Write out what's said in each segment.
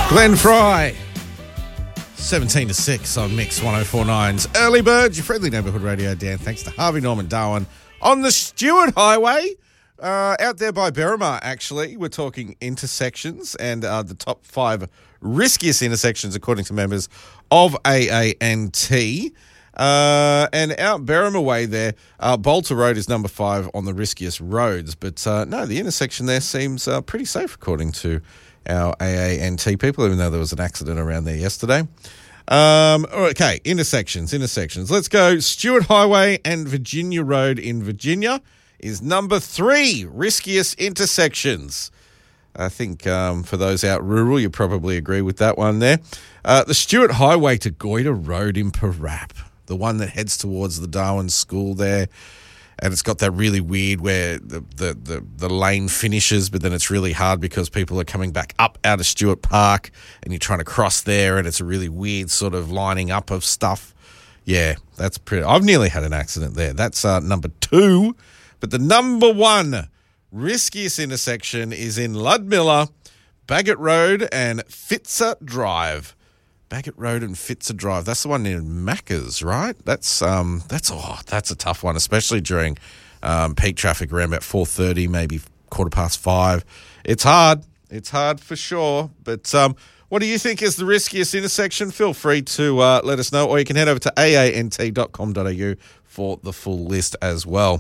Glenn Fry, 17 to 6 on Mix 104.9's Early Bird, your friendly neighbourhood radio, Dan. Thanks to Harvey Norman Darwin on the Stewart Highway, out there by Berrimah, actually. We're talking intersections and the top 5 riskiest intersections according to members of AA&T. And out Berrimah Way there, Bolter Road is number 5 on the riskiest roads. But no, the intersection there seems pretty safe according to our AA&T people, even though there was an accident around there yesterday. Okay, intersections. Let's go. Stewart Highway and Virginia Road in Virginia is number 3 riskiest intersections. I think for those out rural, you probably agree with that one there. The Stewart Highway to Goyder Road in Parap, the one that heads towards the Darwin School there. And it's got that really weird where the lane finishes, but then it's really hard because people are coming back up out of Stewart Park and you're trying to cross there, and it's a really weird sort of lining up of stuff. Yeah, that's pretty. I've nearly had an accident there. That's number 2. But the number 1 riskiest intersection is in Ludmilla, Bagot Road and Fitzer Drive. Bagot Road and Fitzer Drive. That's the one near Macca's, right? That's a tough one, especially during peak traffic around about 4:30, maybe 5:15. It's hard. It's hard for sure. But what do you think is the riskiest intersection? Feel free to let us know, or you can head over to aant.com.au for the full list as well.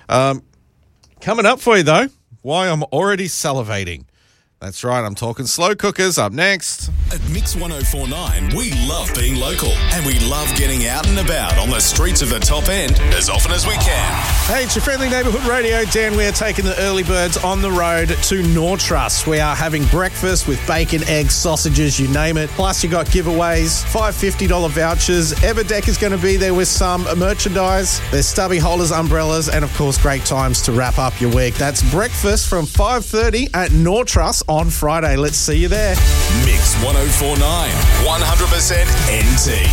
Coming up for you, though, why I'm already salivating. That's right, I'm talking slow cookers up next. At Mix 104.9, we love being local and we love getting out and about on the streets of the top end as often as we can. Hey, it's your friendly neighbourhood radio, Dan. We're taking the early birds on the road to Nortrust. We are having breakfast with bacon, eggs, sausages, you name it. Plus, you got giveaways, $5 vouchers. Everdeck is going to be there with some merchandise. There's stubby holders, umbrellas, and, of course, great times to wrap up your week. That's breakfast from 5:30 at Nortrust on Friday. Let's see you there. Mix 104.9, 100% NT.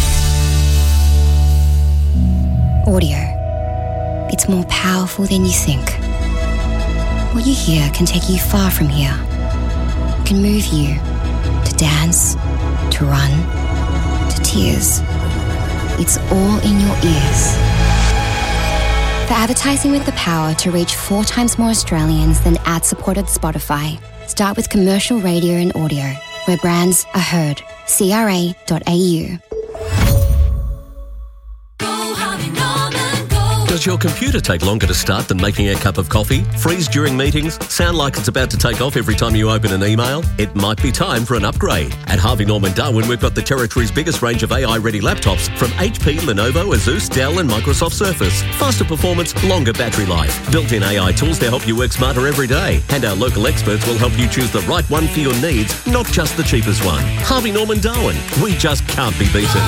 Audio. It's more powerful than you think. What you hear can take you far from here. It can move you to dance, to run, to tears. It's all in your ears. For advertising with the power to reach 4 times more Australians than ad-supported Spotify, start with commercial radio and audio, where brands are heard. CRA.au. Does your computer take longer to start than making a cup of coffee? Freeze during meetings? Sound like it's about to take off every time you open an email? It might be time for an upgrade. At Harvey Norman Darwin, we've got the territory's biggest range of AI-ready laptops from HP, Lenovo, Asus, Dell and Microsoft Surface. Faster performance, longer battery life. Built-in AI tools to help you work smarter every day. And our local experts will help you choose the right one for your needs, not just the cheapest one. Harvey Norman Darwin. We just can't be beaten.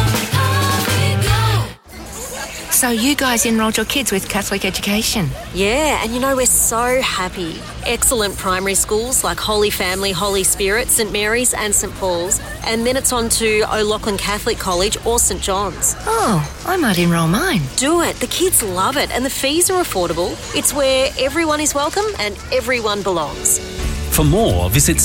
So you guys enrolled your kids with Catholic education? Yeah, and we're so happy. Excellent primary schools like Holy Family, Holy Spirit, St Mary's and St Paul's. And then it's on to O'Loughlin Catholic College or St John's. Oh, I might enrol mine. Do it. The kids love it and the fees are affordable. It's where everyone is welcome and everyone belongs. For more, visit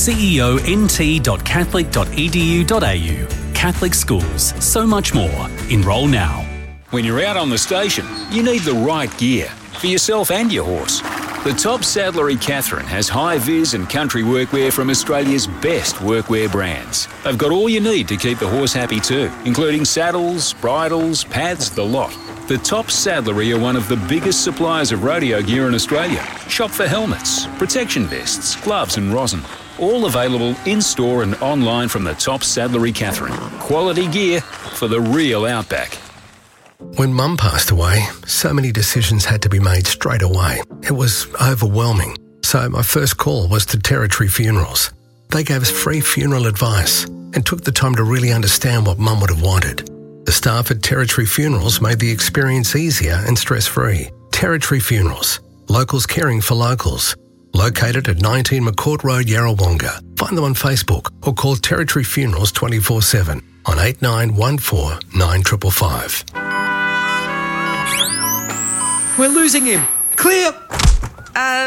ceont.catholic.edu.au. Catholic schools, so much more. Enrol now. When you're out on the station, you need the right gear for yourself and your horse. The Top Saddlery Catherine has high-vis and country workwear from Australia's best workwear brands. They've got all you need to keep the horse happy too, including saddles, bridles, pads, the lot. The Top Saddlery are one of the biggest suppliers of rodeo gear in Australia. Shop for helmets, protection vests, gloves and rosin. All available in-store and online from the Top Saddlery Catherine. Quality gear for the real outback. When Mum passed away, so many decisions had to be made straight away. It was overwhelming. So my first call was to Territory Funerals. They gave us free funeral advice and took the time to really understand what Mum would have wanted. The staff at Territory Funerals made the experience easier and stress-free. Territory Funerals. Locals caring for locals. Located at 19 McCourt Road, Yarrawonga. Find them on Facebook or call Territory Funerals 24/7 on 8914 9555. We're losing him. Clear!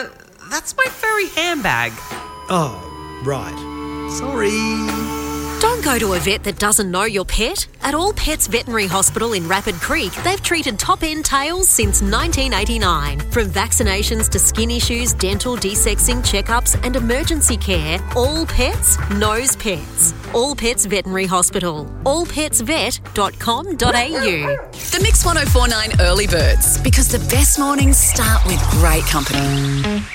That's my furry handbag. Oh, right. Sorry. Don't go to a vet that doesn't know your pet. At All Pets Veterinary Hospital in Rapid Creek, they've treated top-end tails since 1989. From vaccinations to skin issues, dental, desexing, checkups and emergency care, All Pets knows pets. All Pets Veterinary Hospital. allpetsvet.com.au. The Mix 104.9 Early Birds, because the best mornings start with great company.